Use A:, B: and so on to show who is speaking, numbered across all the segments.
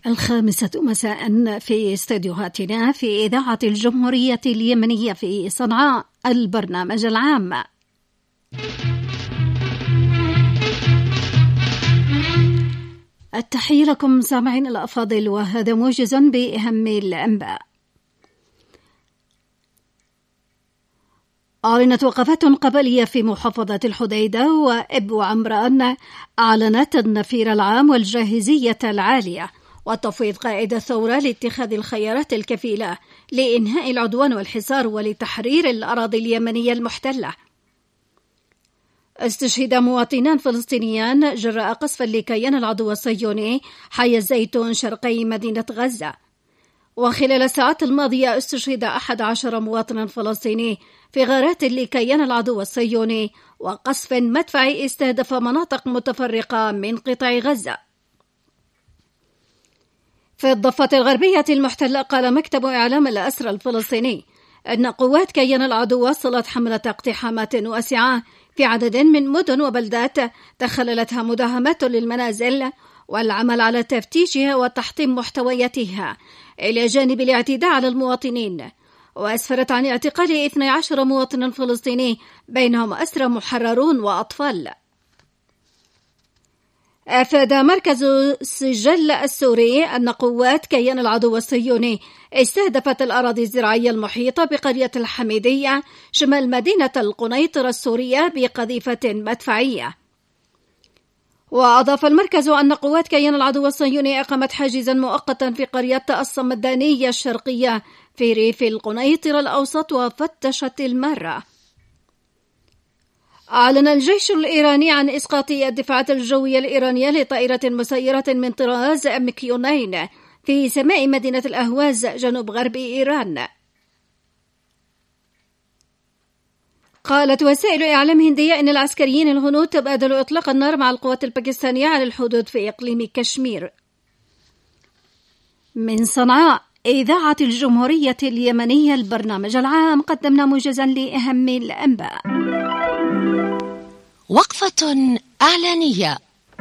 A: الخامسة مساء في استديوهاتنا في إذاعة الجمهورية اليمنية في صنعاء، البرنامج العام. التحية لكم سامعين الأفاضل، وهذا موجز بأهم الأنباء. أعلنت وقفات قبلية في محافظة الحديدة وإبو عمران أعلنت النفير العام والجاهزية العالية وتفويض قائد الثورة لاتخاذ الخيارات الكفيلة لإنهاء العدوان والحصار ولتحرير الأراضي اليمنية المحتلة. استشهد مواطنان فلسطينيان جراء قصف لكيان العدو الصهيوني حي الزيتون شرقي مدينة غزة. وخلال الساعات الماضية استشهد 11 مواطنا فلسطيني في غارات لكيان العدو الصهيوني وقصف مدفعي استهدف مناطق متفرقة من قطاع غزة. في الضفة الغربية المحتلة قال مكتب إعلام الأسرى الفلسطيني أن قوات كيان العدو وصلت حملة اقتحامات واسعة في عدد من مدن وبلدات تخللتها مداهمات للمنازل والعمل على تفتيشها وتحطيم محتوياتها، إلى جانب الاعتداء على المواطنين، وأسفرت عن اعتقال 12 مواطن فلسطيني بينهم أسرى محررون وأطفال. أفاد مركز السجل السوري أن قوات كيان العدو الصهيوني استهدفت الأراضي الزراعية المحيطة بقرية الحميدية شمال مدينة القنيطرة السورية بقذيفة مدفعية. وأضاف المركز أن قوات كيان العدو الصهيوني أقامت حاجزا مؤقتا في قرية الصمدانية الشرقية في ريف القنيطرة الأوسط وفتشت المارة. أعلن الجيش الإيراني عن إسقاط الدفاعات الجوية الإيرانية لطائرة مسيرة من طراز MQ-9 في سماء مدينة الأهواز جنوب غرب إيران. قالت وسائل إعلام هندية إن العسكريين الهنود تبادلوا إطلاق النار مع القوات الباكستانية على الحدود في إقليم كشمير. من صنعاء إذاعة الجمهورية اليمنية البرنامج العام، قدمنا موجزا لأهم الأنباء.
B: وقفة إعلانية.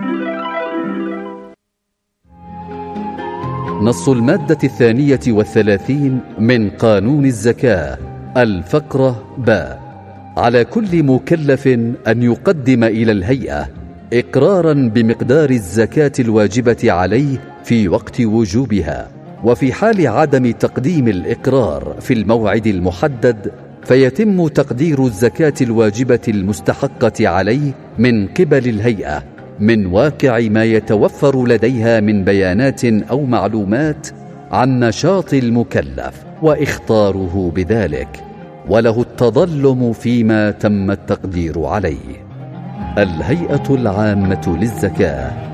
C: نص المادة 32 من قانون الزكاة الفقرة باء: على كل مكلف أن يقدم إلى الهيئة إقراراً بمقدار الزكاة الواجبة عليه في وقت وجوبها، وفي حال عدم تقديم الإقرار في الموعد المحدد فيتم تقدير الزكاة الواجبة المستحقة عليه من قبل الهيئة من واقع ما يتوفر لديها من بيانات أو معلومات عن نشاط المكلف واختاره بذلك، وله التظلم فيما تم التقدير عليه. الهيئة العامة للزكاة.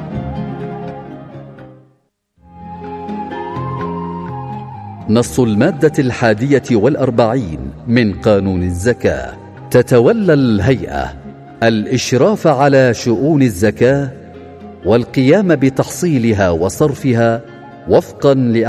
C: نص المادة 41 من قانون الزكاة: تتولى الهيئة الإشراف على شؤون الزكاة والقيام بتحصيلها وصرفها وفقاً